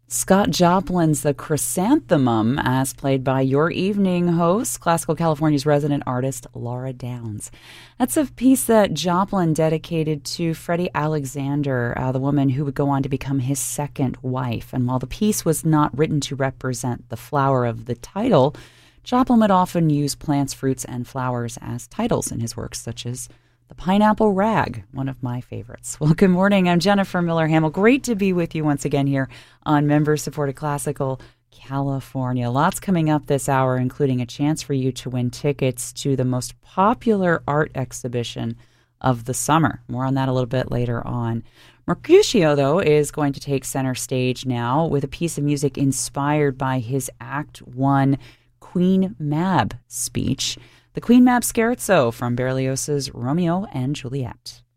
Scott Joplin's The Chrysanthemum, as played by your evening host, Classical California's resident artist, Laura Downs. That's a piece that Joplin dedicated to Freddie Alexander, the woman who would go on to become his second wife. And while the piece was not written to represent the flower of the title, Joplin would often use plants, fruits, and flowers as titles in his works, such as The Pineapple Rag, one of my favorites. Well, good morning. I'm Jennifer Miller-Hamill. Great to be with you once again here on Member-Supported Classical California. Lots coming up this hour, including a chance for you to win tickets to the most popular art exhibition of the summer. More on that a little bit later on. Mercutio, though, is going to take center stage now with a piece of music inspired by his Act 1 Queen Mab speech. The Queen Mab Scherzo from Berlioz's Romeo and Juliet.